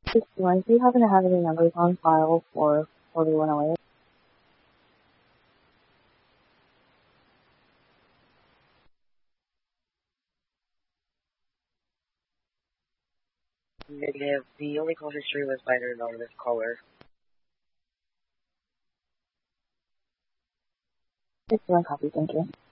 61. Do you happen to have any numbers on file for 4108? Negative. The only call history was by an anonymous caller. 61 copy, thank you.